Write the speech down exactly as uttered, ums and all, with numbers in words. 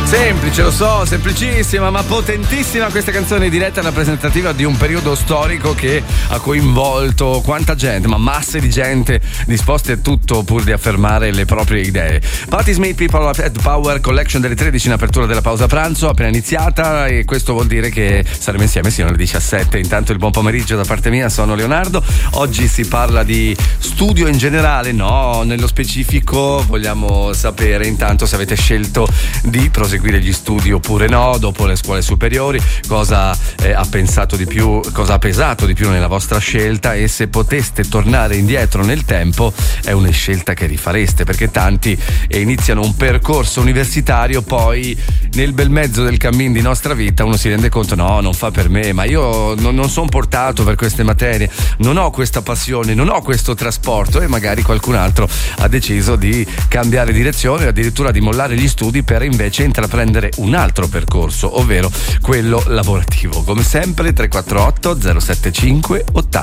Semplice, lo so, semplicissima ma potentissima questa canzone, diretta rappresentativa di un periodo storico che ha coinvolto quanta gente, ma masse di gente disposte a tutto pur di affermare le proprie idee. Patti Smith, People at Power Collection delle tredici in apertura della pausa pranzo appena iniziata, e questo vuol dire che saremo insieme sino alle diciassette. Intanto il buon pomeriggio da parte mia, sono Leonardo. Oggi si parla di studio in generale, no, nello specifico vogliamo sapere intanto se avete scelto di proseguire gli studi oppure no dopo le scuole superiori, cosa eh, ha pensato di più, cosa ha pesato di più nella vostra scelta, e se poteste tornare indietro nel tempo è una scelta che rifareste, perché tanti eh, iniziano un percorso universitario, poi nel bel mezzo del cammin di nostra vita uno si rende conto no, non fa per me, ma io non, non sono portato per queste materie, non ho questa passione, non ho questo trasporto, e magari qualcun altro ha deciso di cambiare direzione, addirittura di mollare gli studi per invece intraprendere un altro percorso, ovvero quello lavorativo. Come sempre tre quattro otto zero sette cinque ottanta